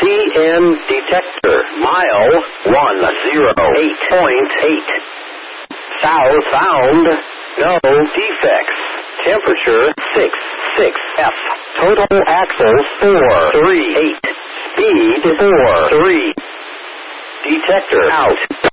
CN detector. Mile 108.8. South found. No defects. Temperature 6 F. Total axles 438. Speed 43. Detector out.